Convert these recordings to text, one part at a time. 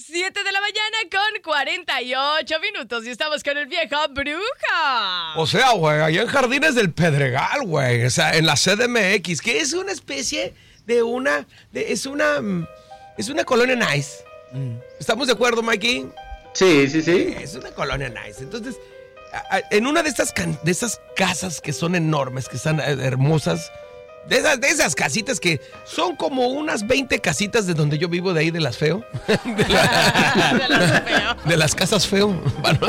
7 de la mañana con 48 minutos y estamos con el viejo bruja. O sea, güey, allá en Jardines del Pedregal, güey, o sea, en la CDMX, que es una especie de es una colonia nice. ¿Estamos de acuerdo, Mikey? Sí. Es una colonia nice. Entonces, en una de estas casas que son enormes, que están hermosas, de esas casitas que son como unas 20 casitas de donde yo vivo, de ahí de las feo. De las casas feo.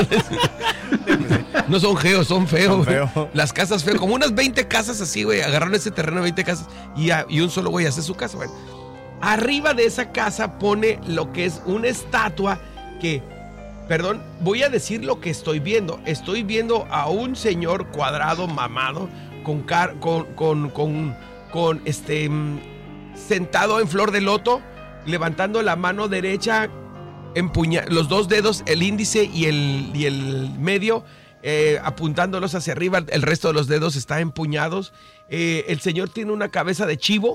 No son geos, son feos. Las casas feo, como unas 20 casas así, güey. Agarraron ese terreno de 20 casas y un solo güey hace su casa, güey. Arriba de esa casa pone lo que es una estatua que, perdón, voy a decir lo que estoy viendo. Estoy viendo a un señor cuadrado, mamado, sentado en flor de loto, levantando la mano derecha, los dos dedos, el índice y el medio, apuntándolos hacia arriba. El resto de los dedos están empuñados. El señor tiene una cabeza de chivo.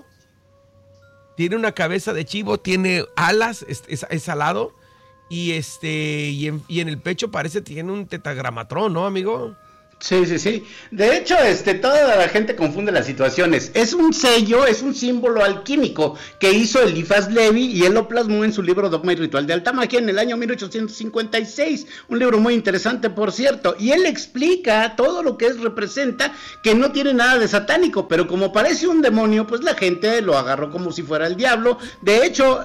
Tiene alas, es alado. Y en el pecho parece que tiene un tetragramatrón, ¿no, amigo? Sí. De hecho, toda la gente confunde las situaciones. Es un sello, es un símbolo alquímico que hizo Eliphas Levi y él lo plasmó en su libro Dogma y Ritual de Alta Magia en el año 1856. Un libro muy interesante, por cierto. Y él explica todo lo que representa, que no tiene nada de satánico, pero como parece un demonio, pues la gente lo agarró como si fuera el diablo. De hecho,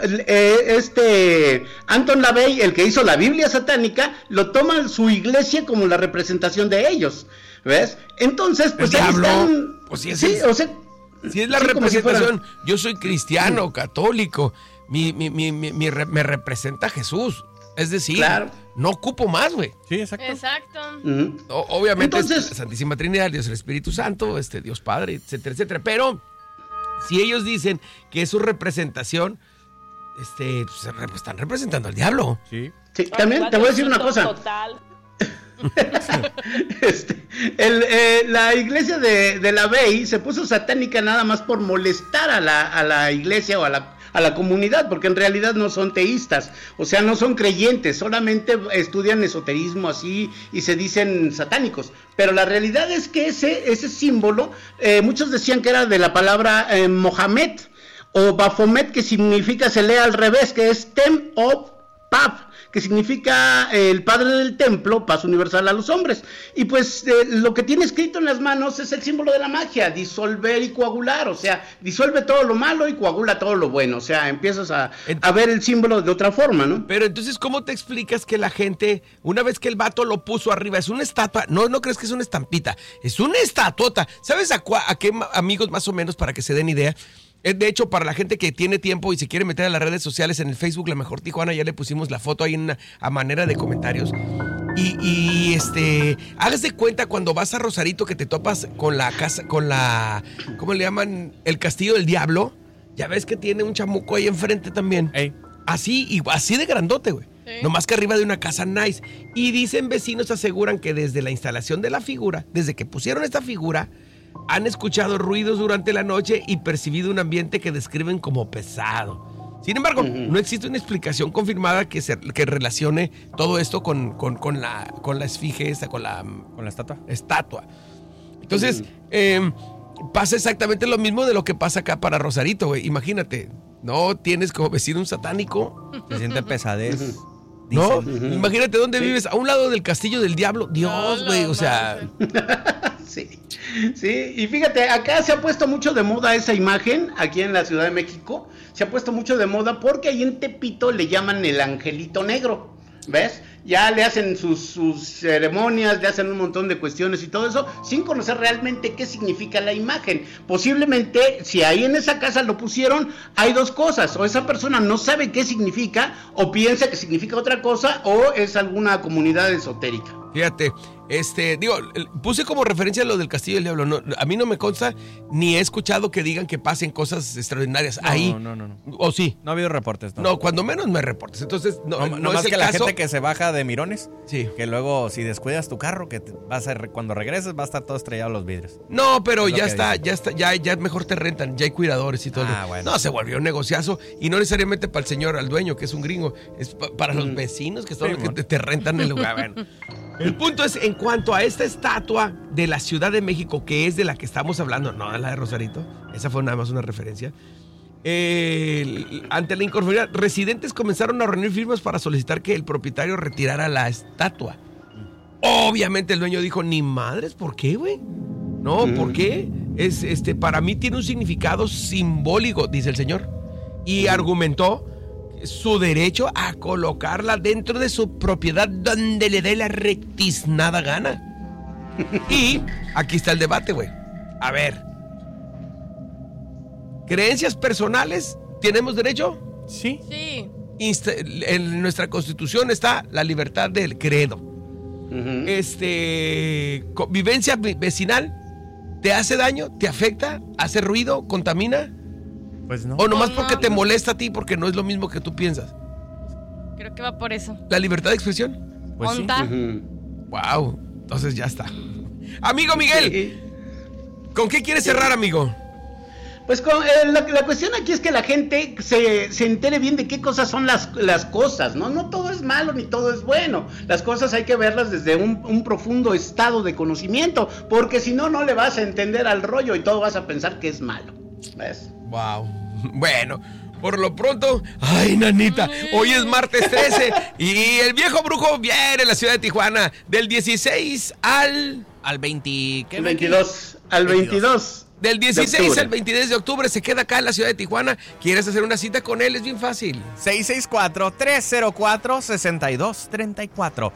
Anton LaVey, el que hizo la Biblia satánica, lo toma su iglesia como la representación de ellos. ¿Ves? Entonces, pues ahí están. Pues si es la representación, yo soy cristiano, católico, me representa Jesús. Es decir, claro, no ocupo más, güey. Sí, exacto. Obviamente, entonces, Santísima Trinidad, Dios el Espíritu Santo, Dios Padre, etcétera, etcétera. Pero si ellos dicen que es su representación, pues, están representando al diablo. Sí, también te voy a decir una cosa. Total. La iglesia de la Bey se puso satánica nada más por molestar a la iglesia o a la comunidad, porque en realidad no son teístas, o sea, no son creyentes, solamente estudian esoterismo así y se dicen satánicos, pero la realidad es que ese símbolo, muchos decían que era de la palabra Mohamed o Baphomet, que significa, se lee al revés, que es Tem of Pap, que significa el padre del templo, paz universal a los hombres. Y pues lo que tiene escrito en las manos es el símbolo de la magia, disolver y coagular, o sea, disuelve todo lo malo y coagula todo lo bueno, o sea, empiezas a ver el símbolo de otra forma, ¿no? Pero entonces, ¿cómo te explicas que la gente, una vez que el vato lo puso arriba, es una estatua? No crees que es una estampita, es una estatuota. ¿Sabes a qué amigos más o menos, para que se den idea? De hecho, para la gente que tiene tiempo y se quiere meter a las redes sociales, en el Facebook La Mejor Tijuana, ya le pusimos la foto ahí a manera de comentarios. Y hagas de cuenta cuando vas a Rosarito que te topas con la casa, ¿cómo le llaman? El Castillo del Diablo. Ya ves que tiene un chamuco ahí enfrente también. Ey. Así de grandote, güey. Sí. Nomás que arriba de una casa nice. Y dicen vecinos, aseguran que desde la instalación de la figura, desde que pusieron esta figura, han escuchado ruidos durante la noche y percibido un ambiente que describen como pesado. Sin embargo, no existe una explicación confirmada que relacione todo esto con la esfinge esta, con la estatua. Entonces, pasa exactamente lo mismo de lo que pasa acá para Rosarito, güey. Imagínate, no tienes como vecino un satánico. Se siente pesadez. ¿No? Imagínate dónde vives, a un lado del Castillo del Diablo. Dios, güey, o sea... Sí, y fíjate, acá se ha puesto mucho de moda esa imagen, aquí en la Ciudad de México, se ha puesto mucho de moda porque ahí en Tepito le llaman el angelito negro, ¿ves? Ya le hacen sus ceremonias, le hacen un montón de cuestiones y todo eso, sin conocer realmente qué significa la imagen. Posiblemente, si ahí en esa casa lo pusieron, hay dos cosas: o esa persona no sabe qué significa, o piensa que significa otra cosa, o es alguna comunidad esotérica. Fíjate, Puse como referencia lo del Castillo del Diablo. No, a mí no me consta ni he escuchado que digan que pasen cosas extraordinarias ahí. No. ¿O sí? No ha habido reportes, ¿no? No, cuando menos me reportes. Entonces, no más es el que la caso. gente que se baja de mirones. Sí. Que luego, si descuidas tu carro, que cuando regreses va a estar todo estrellado los vidrios. No, pero Es lo ya que está, ya mejor te rentan, ya hay cuidadores y todo. Bueno. No, se volvió un negociazo y no necesariamente para el señor, al dueño, que es un gringo, es para los vecinos que son los que te rentan el lugar. Bueno. El punto es, en cuanto a esta estatua de la Ciudad de México, que es de la que estamos hablando, no de la de Rosarito, esa fue nada más una referencia. Ante la inconformidad, residentes comenzaron a reunir firmas para solicitar que el propietario retirara la estatua. Obviamente el dueño dijo, ni madres, ¿por qué, güey? No, ¿por qué? Para mí tiene un significado simbólico, dice el señor. Y argumentó su derecho a colocarla dentro de su propiedad donde le dé la rectiznada gana. Y aquí está el debate, güey. A ver. ¿Creencias personales? ¿Tenemos derecho? Sí. Sí. En nuestra Constitución está la libertad del credo. Vivencia vecinal. ¿Te hace daño? ¿Te afecta? ¿Hace ruido? ¿Contamina? Pues no. ¿O nomás porque te molesta a ti porque no es lo mismo que tú piensas? Creo que va por eso. ¿La libertad de expresión? Pues sí. ¿Onta? Wow, entonces ya está. Amigo Miguel, ¿con qué quieres cerrar, amigo? Pues la cuestión aquí es que la gente se entere bien de qué cosas son las cosas, ¿no? No todo es malo ni todo es bueno. Las cosas hay que verlas desde un profundo estado de conocimiento, porque si no, no le vas a entender al rollo y todo vas a pensar que es malo. ¿Ves? Wow. Bueno, por lo pronto, ay, nanita, hoy es martes 13 y el viejo brujo viene a la ciudad de Tijuana del 16 al 20... ¿qué? El 22, al 22. Del 16 al 23 de octubre se queda acá en la ciudad de Tijuana. ¿Quieres hacer una cita con él? Es bien fácil. 664-304-6234.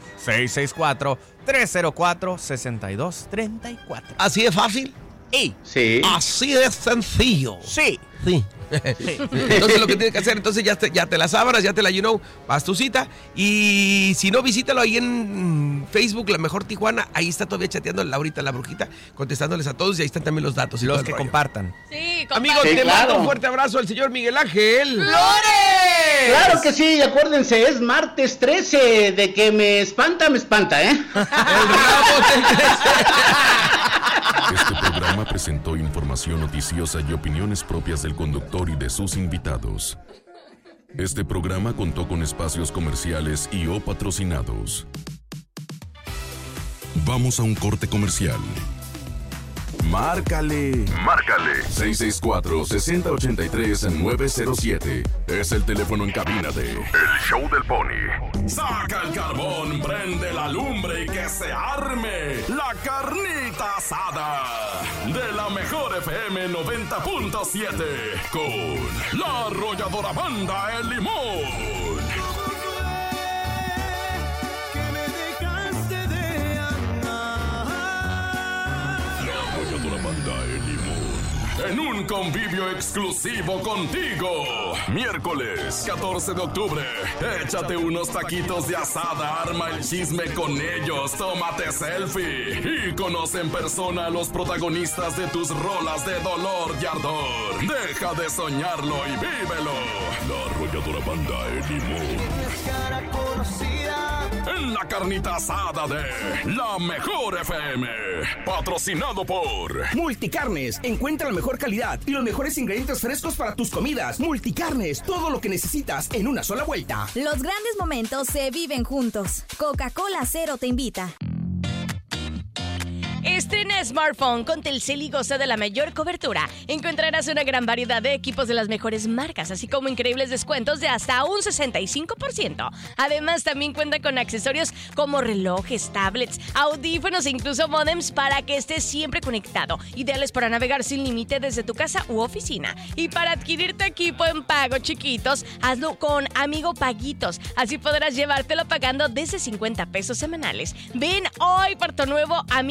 664-304-6234. ¿Así de fácil? Sí. Así de sencillo. Sí. Sí. Entonces lo que tienes que hacer, entonces ya te la sábanas, ya te la vas tu cita. Y si no, visítalo ahí en Facebook, La Mejor Tijuana. Ahí está todavía chateando Laurita, la brujita, contestándoles a todos. Y ahí están también los datos y Los todo el que rollo. compartan. Sí, Amigos, Sí, te claro. mando un fuerte abrazo al señor Miguel Ángel ¡Flores! Claro que sí, acuérdense, es martes 13, de que me espanta, ¿eh? El rabo del 13. Este programa presentó información noticiosa y opiniones propias del conductor y de sus invitados. Este programa contó con espacios comerciales y o patrocinados. Vamos a un corte comercial. Márcale. 664-6083-907. Es el teléfono en cabina de El Show del Pony. Saca el carbón, prende la lumbre y que se arme la carnita asada de la Mejor FM 90.7 con la arrolladora Banda El Limón. En un convivio exclusivo contigo. Miércoles 14 de octubre. Échate unos taquitos de asada, arma el chisme con ellos, tómate selfie y conoce en persona a los protagonistas de tus rolas de dolor y ardor. Deja de soñarlo y vívelo. La arrolladora Banda El Limón. En la carnita asada de La Mejor FM. Patrocinado por Multicarnes. Encuentra la mejor calidad y los mejores ingredientes frescos para tus comidas. Multicarnes. Todo lo que necesitas en una sola vuelta. Los grandes momentos se viven juntos. Coca-Cola Cero te invita. Estrena smartphone con Telcel y goza de la mayor cobertura. Encontrarás una gran variedad de equipos de las mejores marcas, así como increíbles descuentos de hasta un 65%. Además, también cuenta con accesorios como relojes, tablets, audífonos e incluso modems para que estés siempre conectado. Ideales para navegar sin límite desde tu casa u oficina. Y para adquirir tu equipo en pago chiquitos, hazlo con Amigo Paguitos. Así podrás llevártelo pagando desde 50 pesos semanales. Ven hoy por tu nuevo Amigo Kit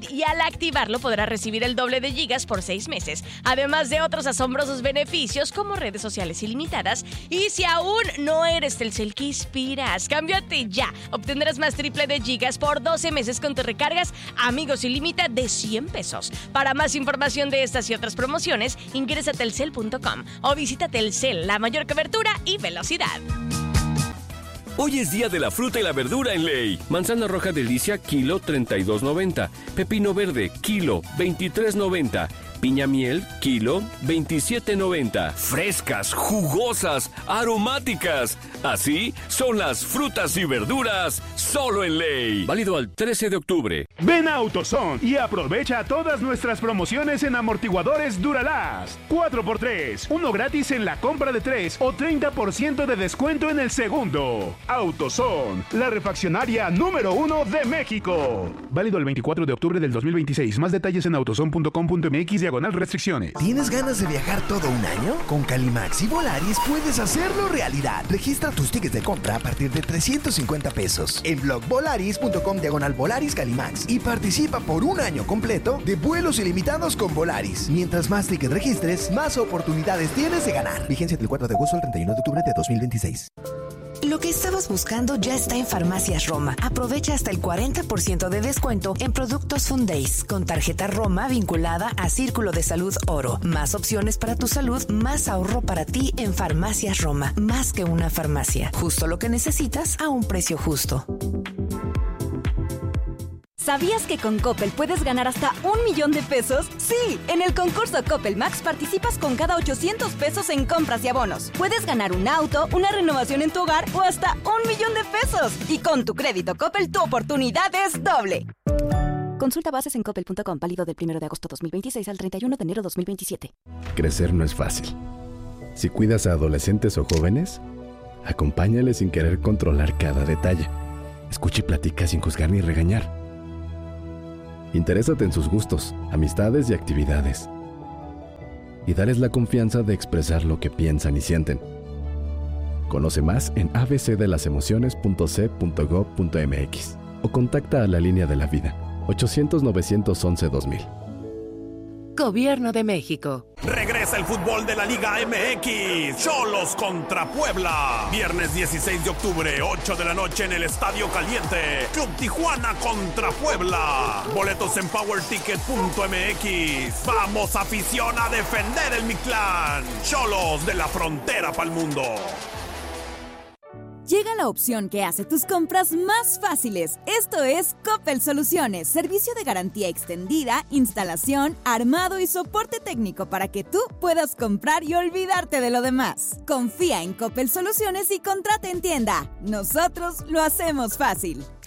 Android y al activarlo podrás recibir el doble de gigas por 6 meses, además de otros asombrosos beneficios como redes sociales ilimitadas. Y si aún no eres Telcel, ¿qué esperas? Cámbiate ya. Obtendrás más triple de gigas por 12 meses con tus recargas Amigos sin límite de 100 pesos. Para más información de estas y otras promociones, ingresa a telcel.com o visita Telcel, la mayor cobertura y velocidad. Hoy es día de la fruta y la verdura en Ley. Manzana roja delicia, kilo 32.90. Pepino verde, kilo 23.90. Piña miel, kilo 27.90. Frescas, jugosas, aromáticas. Así son las frutas y verduras solo en Ley. Válido al 13 de octubre. Ven a AutoZone y aprovecha todas nuestras promociones en amortiguadores Duralast. 4x3, uno gratis en la compra de 3 o 30% de descuento en el segundo. AutoZone, la refaccionaria número 1 de México. Válido el 24 de octubre del 2026. Más detalles en autozone.com.mx/restricciones. ¿Tienes ganas de viajar todo un año? Con Calimax y Volaris puedes hacerlo realidad. Registra tus tickets de compra a partir de 350 pesos en blog volaris.com/Volaris Calimax y participa por un año completo de vuelos ilimitados con Volaris. Mientras más tickets registres, más oportunidades tienes de ganar. Vigencia del 4 de agosto al 31 de octubre de 2026. Lo que estabas buscando ya está en Farmacias Roma. Aprovecha hasta el 40% de descuento en productos Fundays con tarjeta Roma vinculada a Círculo de Salud Oro. Más opciones para tu salud, más ahorro para ti en Farmacias Roma. Más que una farmacia. Justo lo que necesitas a un precio justo. ¿Sabías que con Coppel puedes ganar hasta 1,000,000 de pesos? Sí, en el concurso Coppel Max participas con cada 800 pesos en compras y abonos. Puedes ganar un auto, una renovación en tu hogar o hasta 1,000,000 de pesos. Y con tu crédito Coppel, tu oportunidad es doble. Consulta bases en coppel.com, válido del 1 de agosto 2026 al 31 de enero 2027. Crecer no es fácil. Si cuidas a adolescentes o jóvenes, acompáñales sin querer controlar cada detalle. Escucha y platica sin juzgar ni regañar. Interésate en sus gustos, amistades y actividades. Y dales la confianza de expresar lo que piensan y sienten. Conoce más en abcdelalemociones.c.gov.mx o contacta a la línea de la vida 800-911-2000. Gobierno de México. Regresa el fútbol de la Liga MX. Xolos contra Puebla. Viernes 16 de octubre, 8 de la noche en el Estadio Caliente. Club Tijuana contra Puebla. Boletos en powerticket.mx. Vamos, afición, a defender el Mictlán. Xolos de la frontera pa'l mundo. Llega la opción que hace tus compras más fáciles. Esto es Coppel Soluciones, servicio de garantía extendida, instalación, armado y soporte técnico para que tú puedas comprar y olvidarte de lo demás. Confía en Coppel Soluciones y contrata en tienda. Nosotros lo hacemos fácil.